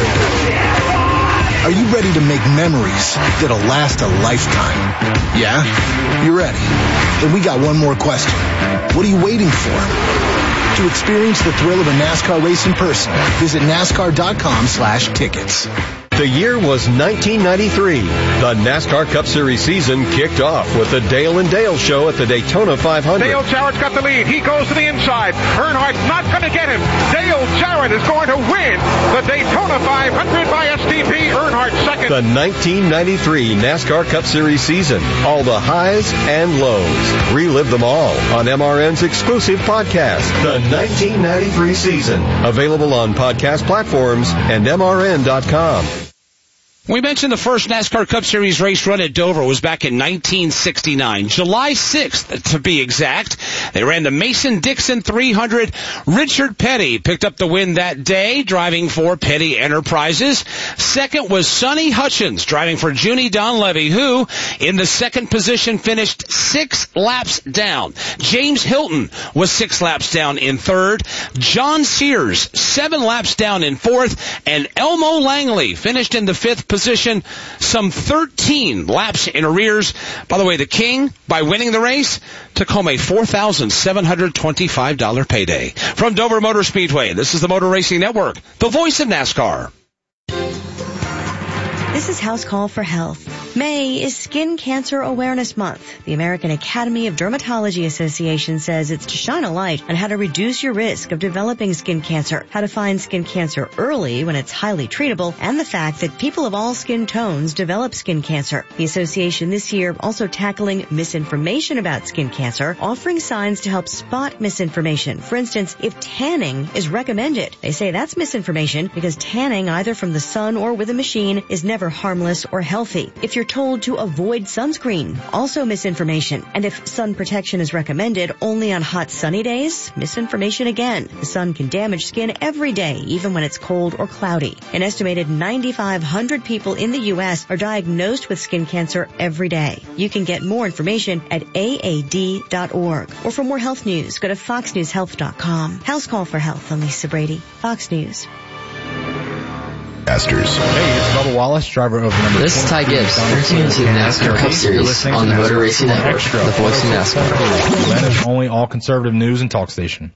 Are you ready to make memories that'll last a lifetime? Yeah? You're ready. Then we got one more question. What are you waiting for? To experience the thrill of a NASCAR race in person, visit NASCAR.com slash tickets. The year was nineteen ninety-three. The NASCAR Cup Series season kicked off with the Dale and Dale Show at the Daytona five hundred. Dale Jarrett's got the lead. He goes to the inside. Earnhardt's not going to get him. Dale Jarrett is going to win the Daytona five hundred by S T P. Earnhardt second. The nineteen ninety-three NASCAR Cup Series season. All the highs and lows. Relive them all on M R N's exclusive podcast, The nineteen ninety-three Season. Available on podcast platforms and M R N dot com. We mentioned the first NASCAR Cup Series race run at Dover was back in nineteen sixty-nine, July sixth to be exact. They ran the Mason-Dixon three hundred. Richard Petty picked up the win that day, driving for Petty Enterprises. Second was Sonny Hutchins, driving for Junie Donlevy, who in the second position finished six laps down. James Hilton was six laps down in third. John Sears, seven laps down in fourth. And Elmo Langley finished in the fifth position, some thirteen laps in arrears. By the way, the King, by winning the race, took home a four thousand seven hundred twenty-five dollars payday. From Dover Motor Speedway, this is the Motor Racing Network, the voice of NASCAR. This is House Call for Health. May is Skin Cancer Awareness Month. The American Academy of Dermatology Association says it's to shine a light on how to reduce your risk of developing skin cancer, how to find skin cancer early when it's highly treatable, and the fact that people of all skin tones develop skin cancer. The association this year also tackling misinformation about skin cancer, offering signs to help spot misinformation. For instance, if tanning is recommended, they say that's misinformation because tanning either from the sun or with a machine is never harmless or healthy. If you're told to avoid sunscreen, also misinformation. And if sun protection is recommended only on hot sunny days, misinformation again. The sun can damage skin every day, even when it's cold or cloudy. An estimated nine thousand five hundred people in the U S are diagnosed with skin cancer every day. You can get more information at A A D dot org. Or for more health news, go to fox news health dot com. House Call for Health. I'm Lisa Brady, Fox News. Masters. Hey, it's Bubba Wallace, driver of the number. This is Ty Gibbs. You're tuned to the NASCAR Cup Series on the Motor Racing Network, the voice of NASCAR. Atlanta's only all-conservative news and talk station.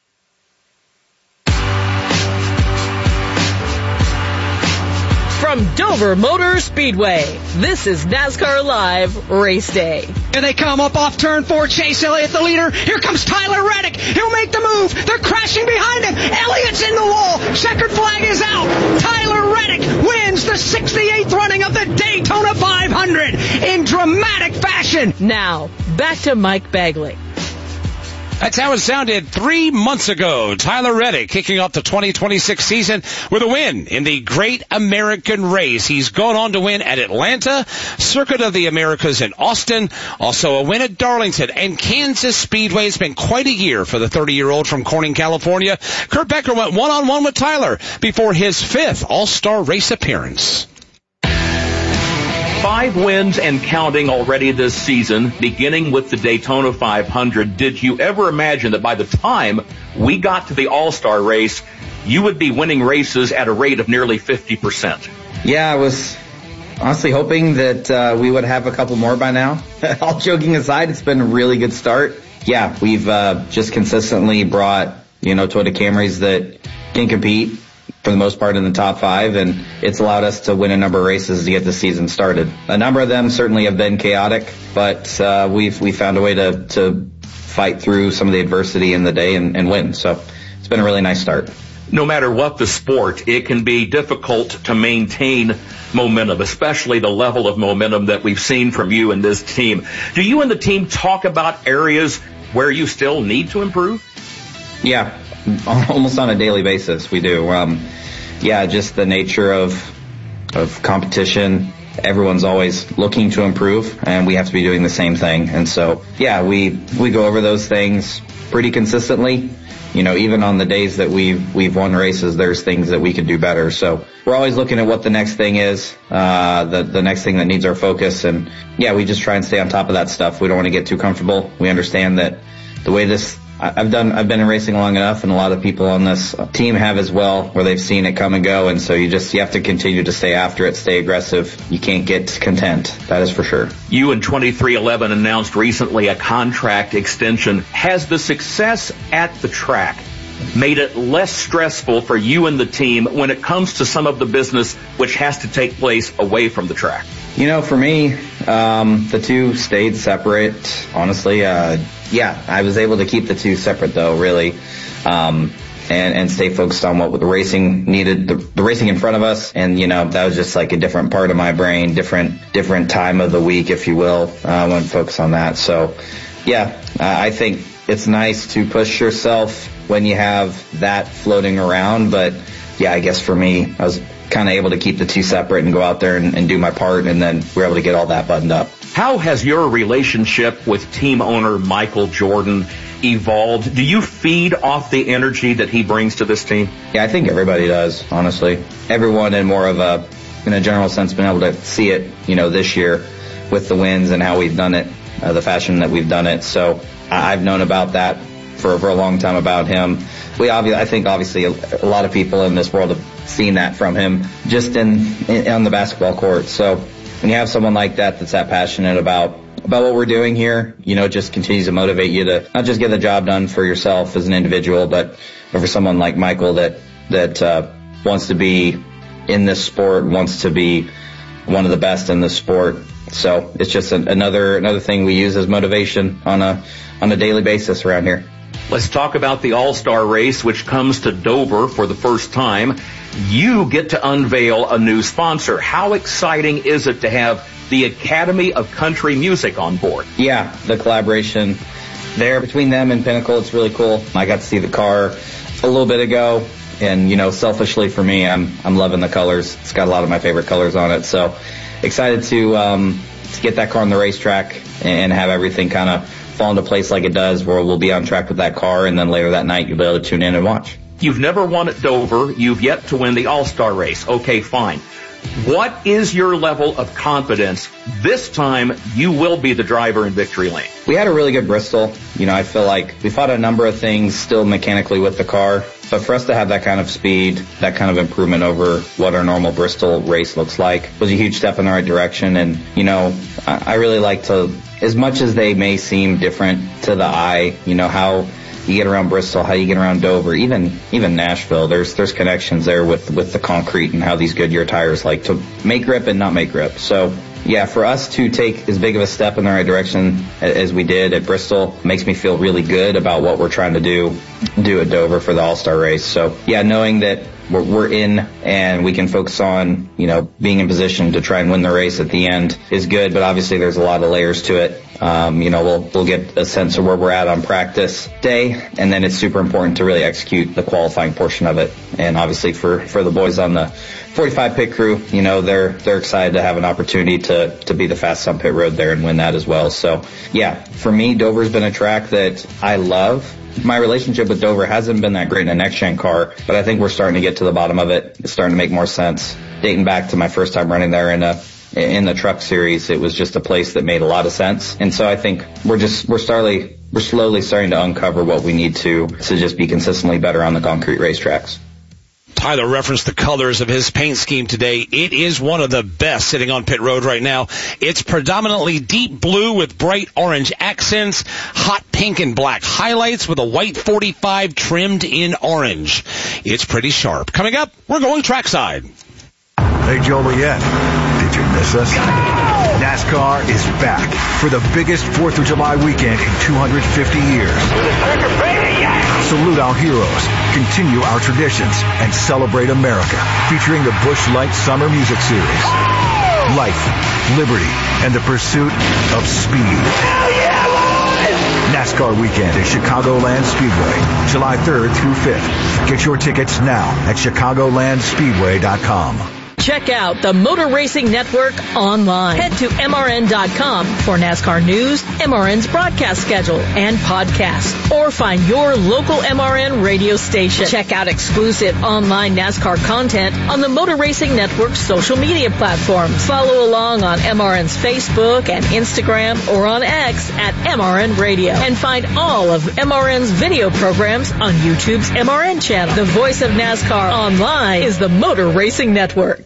From Dover Motor Speedway, this is NASCAR Live Race Day. Here they come up off turn four. Chase Elliott, the leader. Here comes Tyler Reddick. He'll make the move. They're crashing behind him. Elliott's in the wall. Checkered flag is out. Tyler Reddick wins the sixty-eighth running of the Daytona five hundred in dramatic fashion. Now, back to Mike Bagley. That's how it sounded three months ago. Tyler Reddick kicking off the twenty twenty-six season with a win in the Great American Race. He's gone on to win at Atlanta, Circuit of the Americas in Austin, also a win at Darlington and Kansas Speedway. It's been quite a year for the thirty-year-old from Corning, California. Kurt Becker went one-on-one with Tyler before his fifth All-Star Race appearance. Five wins and counting already this season, beginning with the Daytona five hundred. Did you ever imagine that by the time we got to the All-Star race, you would be winning races at a rate of nearly fifty percent? Yeah, I was honestly hoping that uh, we would have a couple more by now. All joking aside, it's been a really good start. Yeah, we've uh, just consistently brought, you know, Toyota Camrys that can compete for the most part in the top five, and it's allowed us to win a number of races to get the season started. A number of them certainly have been chaotic, but uh, we've we found a way to to fight through some of the adversity in the day and, and win. So it's been a really nice start. No matter what the sport, it can be difficult to maintain momentum, especially the level of momentum that we've seen from you and this team. Do you and the team talk about areas where you still need to improve? Yeah. Almost on a daily basis, we do. Um, yeah, just the nature of of competition. Everyone's always looking to improve, and we have to be doing the same thing. And so, yeah, we we go over those things pretty consistently. You know, even on the days that we've we've won races, there's things that we could do better. So we're always looking at what the next thing is, uh, the the next thing that needs our focus. And yeah, we just try and stay on top of that stuff. We don't want to get too comfortable. We understand that the way this I've done, I've been in racing long enough, and a lot of people on this team have as well, where they've seen it come and go, and so you just, you have to continue to stay after it, stay aggressive. You can't get content. That is for sure. You and twenty-three eleven announced recently a contract extension. Has the success at the track made it less stressful for you and the team when it comes to some of the business which has to take place away from the track? You know, for me, um, the two stayed separate, honestly. Uh, yeah, I was able to keep the two separate, though, really, um, and, and stay focused on what the racing needed, the, the racing in front of us. And, you know, that was just like a different part of my brain, different different time of the week, if you will, uh, when focused on that. So, yeah, uh, I think it's nice to push yourself when you have that floating around. But, yeah, I guess for me, I was kind of able to keep the two separate and go out there and, and do my part, and then we were able to get all that buttoned up. How has your relationship with team owner Michael Jordan evolved? Do you feed off the energy that he brings to this team? Yeah, I think everybody does, honestly. Everyone in more of a, in a general sense, been able to see it, you know, this year with the wins and how we've done it, uh, the fashion that we've done it. So I've known about that for, for a long time about him. We obviously, I think obviously a, a lot of people in this world have seen that from him just in, in on the basketball court. So when you have someone like that that's that passionate about about what we're doing here, you know, it just continues to motivate you to not just get the job done for yourself as an individual, but for someone like Michael that that uh, wants to be in this sport, wants to be one of the best in this sport. So it's just an, another another thing we use as motivation on a on a daily basis around here. Let's talk about the All-Star race, which comes to Dover for the first time. You get to unveil a new sponsor. How exciting is it to have the Academy of Country Music on board? Yeah, the collaboration there between them and Pinnacle, it's really cool. I got to see the car a little bit ago, and, you know, selfishly for me, I'm I'm loving the colors. It's got a lot of my favorite colors on it. So, excited to, um, to get that car on the racetrack and have everything kind of fall into place like it does, where we'll be on track with that car, and then later that night you'll be able to tune in and watch. You've never won at Dover. You've yet to win the All-Star race. Okay, fine. What is your level of confidence this time you will be the driver in victory lane? We had a really good Bristol. You know, I feel like we fought a number of things still mechanically with the car. But for us to have that kind of speed, that kind of improvement over what our normal Bristol race looks like was a huge step in the right direction. And, you know, I, I really like to, as much as they may seem different to the eye, you know, how you get around Bristol, how you get around Dover, even even Nashville, there's there's connections there with, with the concrete and how these Goodyear tires like to make grip and not make grip. So, yeah, for us to take as big of a step in the right direction as we did at Bristol makes me feel really good about what we're trying to do do at Dover for the All-Star race. So, yeah, knowing that we're, we're in and we can focus on, you know, being in position to try and win the race at the end is good, but obviously there's a lot of layers to it. Um, you know, we'll we'll get a sense of where we're at on practice day, and then it's super important to really execute the qualifying portion of it. And obviously for, for the boys on the forty-five pit crew, you know, they're they're excited to have an opportunity to to be the fastest on pit road there and win that as well. So, yeah, for me, Dover's been a track that I love. My relationship with Dover hasn't been that great in a next-gen car, but I think we're starting to get to the bottom of it. It's starting to make more sense. Dating back to my first time running there in a in the truck series, it was just a place that made a lot of sense. And so I think we're just, we're slowly, we're slowly starting to uncover what we need to, to just be consistently better on the concrete racetracks. Tyler referenced the colors of his paint scheme today. It is one of the best sitting on pit road right now. It's predominantly deep blue with bright orange accents, hot pink and black highlights with a white forty-five trimmed in orange. It's pretty sharp. Coming up, we're going trackside. Hey, Joliet, did you miss us? NASCAR is back for the biggest fourth of July weekend in two hundred fifty years. Salute our heroes, continue our traditions, and celebrate America, featuring the Busch Light Summer Music Series. Life, liberty, and the pursuit of speed. NASCAR weekend at Chicagoland Speedway, July third through fifth. Get your tickets now at chicagoland speedway dot com. Check out the Motor Racing Network online. Head to M R N dot com for NASCAR news, M R N's broadcast schedule, and podcasts. Or find your local M R N radio station. Check out exclusive online NASCAR content on the Motor Racing Network's social media platforms. Follow along on M R N's Facebook and Instagram or on X at M R N Radio. And find all of M R N's video programs on YouTube's M R N channel. The voice of NASCAR online is the Motor Racing Network.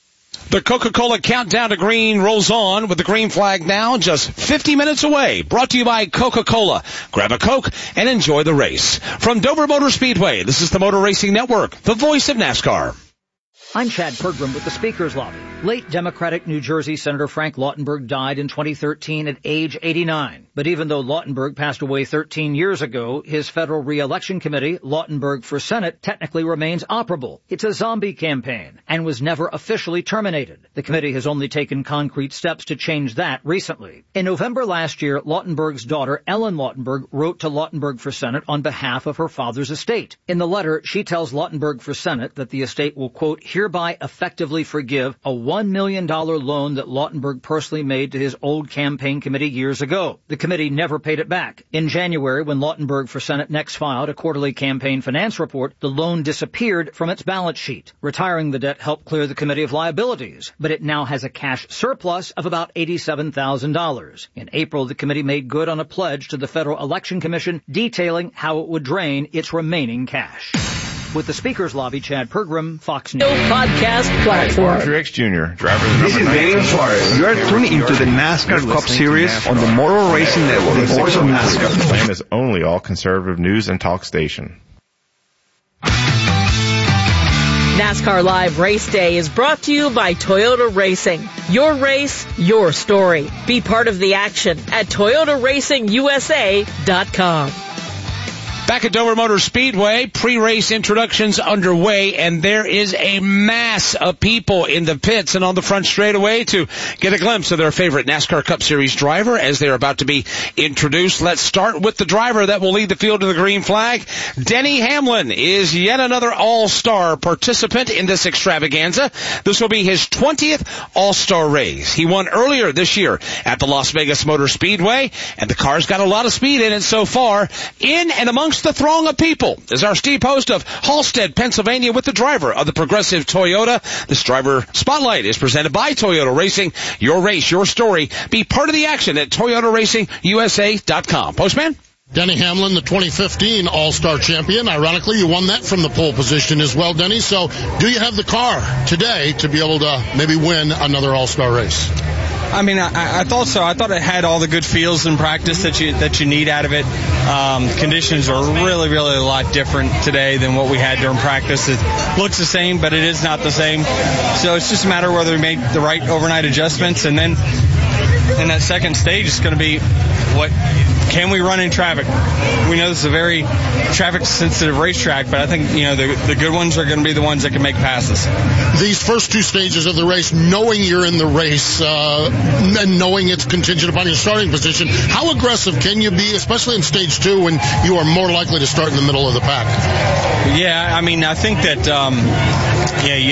The Coca-Cola Countdown to Green rolls on with the green flag now just fifty minutes away. Brought to you by Coca-Cola. Grab a Coke and enjoy the race. From Dover Motor Speedway, this is the Motor Racing Network, the voice of NASCAR. I'm Chad Pergram with the Speaker's Lobby. Late Democratic New Jersey Senator Frank Lautenberg died in twenty thirteen at age eighty-nine. But even though Lautenberg passed away thirteen years ago, his federal re-election committee, Lautenberg for Senate, technically remains operable. It's a zombie campaign and was never officially terminated. The committee has only taken concrete steps to change that recently. In November last year, Lautenberg's daughter, Ellen Lautenberg, wrote to Lautenberg for Senate on behalf of her father's estate. In the letter, she tells Lautenberg for Senate that the estate will, quote, hereby effectively forgive a one million dollars loan that Lautenberg personally made to his old campaign committee years ago. The committee never paid it back. In January, when Lautenberg for Senate next filed a quarterly campaign finance report, the loan disappeared from its balance sheet. Retiring the debt helped clear the committee of liabilities, but it now has a cash surplus of about eighty-seven thousand dollars. In April, the committee made good on a pledge to the Federal Election Commission detailing how it would drain its remaining cash. With the Speaker's Lobby, Chad Pergram, Fox News. No podcast platform. Truex Junior, driver of the This is Daniel Suarez. You are tuning into the NASCAR Cup Series on the Motor Racing Network, the voice of NASCAR. The plan is only all conservative news and talk station. NASCAR Live Race Day is brought to you by Toyota Racing. Your race, your story. Be part of the action at Toyota Racing U S A dot com. Back at Dover Motor Speedway, pre-race introductions underway, and there is a mass of people in the pits and on the front straightaway to get a glimpse of their favorite NASCAR Cup Series driver as they're about to be introduced. Let's start with the driver that will lead the field to the green flag. Denny Hamlin is yet another all-star participant in this extravaganza. This will be his twentieth all-star race. He won earlier this year at the Las Vegas Motor Speedway, and the car's got a lot of speed in it so far. In and amongst the throng of people is our Steve Post of Halstead, Pennsylvania, with the driver of the Progressive Toyota. This driver spotlight is presented by Toyota Racing. Your race, your story. Be part of the action at Toyota Racing U S A dot com. Postman? Denny Hamlin, the twenty fifteen All-Star champion. Ironically, you won that from the pole position as well, Denny. So do you have the car today to be able to maybe win another All-Star race? I mean, I, I thought so. I thought it had all the good feels in practice that you that you need out of it. Um, conditions are really, really a lot different today than what we had during practice. It looks the same, but it is not the same. So it's just a matter of whether we made the right overnight adjustments, and then in that second stage, it's going to be what can we run in traffic. We know this is a very traffic-sensitive racetrack, but I think you know the the good ones are going to be the ones that can make passes. These first two stages of the race, knowing you're in the race uh, and knowing it's contingent upon your starting position, how aggressive can you be, especially in stage two when you are more likely to start in the middle of the pack? Yeah, I mean, I think that um, yeah. You